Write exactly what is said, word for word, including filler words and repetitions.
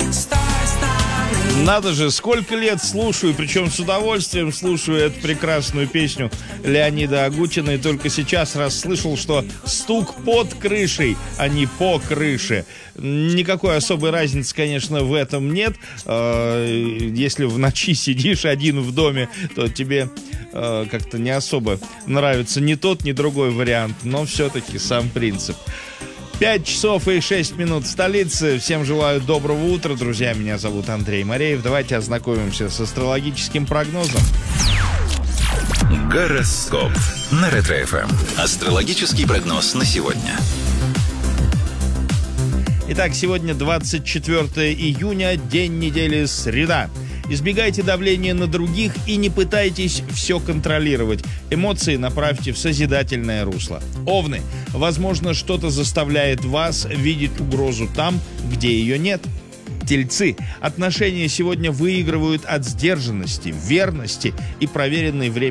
Надо же, сколько лет слушаю, причем с удовольствием слушаю эту прекрасную песню Леонида Агутина, и только сейчас расслышал, что стук под крышей, а не по крыше. Никакой особой разницы, конечно, в этом нет. Если в ночи сидишь один в доме, то тебе как-то не особо нравится ни тот, ни другой вариант, но все-таки сам принцип. Пять часов и шесть минут в столице. Всем желаю доброго утра, друзья. Меня зовут Андрей Мореев. Давайте ознакомимся с астрологическим прогнозом. Гороскоп на Ретро-эф эм. Астрологический прогноз на сегодня. Итак, сегодня двадцать четвёртое июня, день недели, среда. Избегайте давления на других и не пытайтесь все контролировать. Эмоции направьте в созидательное русло. Овны. Возможно, что-то заставляет вас видеть угрозу там, где ее нет. Тельцы. Отношения сегодня выигрывают от сдержанности, верности и проверенной временем